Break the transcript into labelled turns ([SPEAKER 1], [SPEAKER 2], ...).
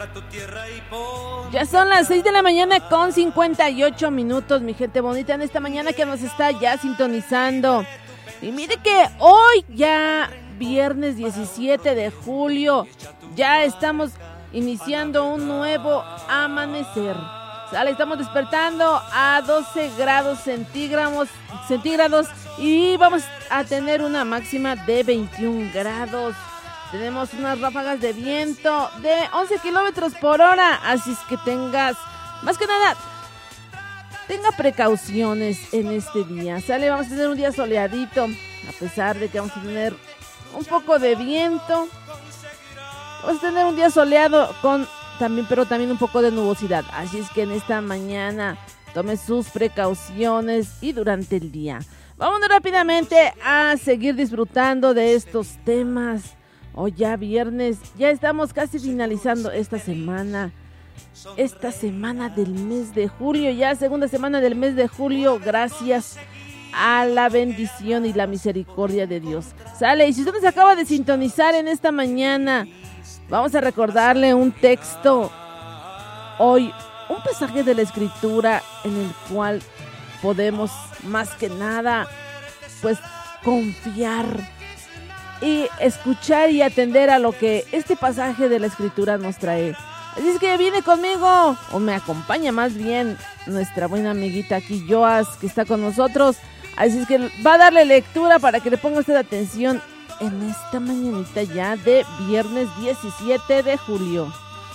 [SPEAKER 1] Ya son las 6 de la mañana con 58 minutos, mi gente bonita, en esta mañana que nos está ya sintonizando. Y mire que hoy ya viernes 17 de julio, ya estamos iniciando un nuevo amanecer. Sale, estamos despertando a 12 grados centígrados y vamos a tener una máxima de 21 grados. Tenemos unas ráfagas de viento de 11 kilómetros por hora, así es que más que nada, tenga precauciones en este día. Sale, vamos a tener un día soleadito, a pesar de que vamos a tener un poco de viento. Vamos a tener un día soleado pero también un poco de nubosidad. Así es que en esta mañana tome sus precauciones y durante el día. Vámonos rápidamente a seguir disfrutando de estos temas. Hoy ya viernes, ya estamos casi finalizando esta semana del mes de julio, ya segunda semana del mes de julio, gracias a la bendición y la misericordia de Dios. Sale, y si usted nos acaba de sintonizar en esta mañana, vamos a recordarle un texto hoy, un pasaje de la Escritura en el cual podemos más que nada, pues, confiar y escuchar y atender a lo que este pasaje de la Escritura nos trae. Así es que viene conmigo, o me acompaña más bien, nuestra buena amiguita aquí, Joas, que está con nosotros. Así es que va a darle lectura para que le ponga usted atención en esta mañanita ya de viernes 17 de julio.